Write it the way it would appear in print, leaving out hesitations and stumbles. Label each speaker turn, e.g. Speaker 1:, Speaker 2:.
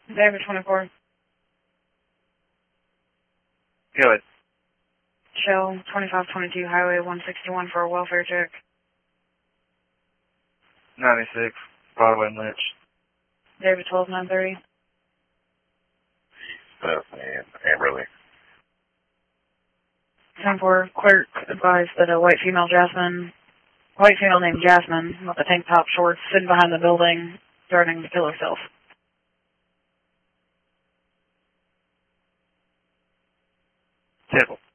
Speaker 1: David 24.
Speaker 2: Go ahead.
Speaker 1: Shell 2522 Highway 161 for a welfare check.
Speaker 2: 96, Broadway and Lynch.
Speaker 1: David 12930.
Speaker 3: And Amberley.
Speaker 1: 10-4, clerk advised that a white female named Jasmine with a tank top shorts sitting behind the building threatening to kill herself.
Speaker 2: Temple.